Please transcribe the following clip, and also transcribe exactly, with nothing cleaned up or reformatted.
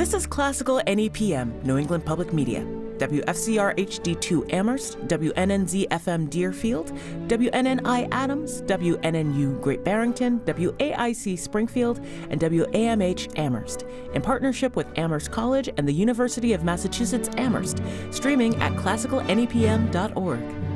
This is Classical N E P M, New England Public Media. W F C R H D two Amherst, W N N Z F M Deerfield, W N N I Adams, W N N U Great Barrington, W A I C Springfield, and W A M H Amherst, in partnership with Amherst College and the University of Massachusetts Amherst, streaming at classical N E P M dot org.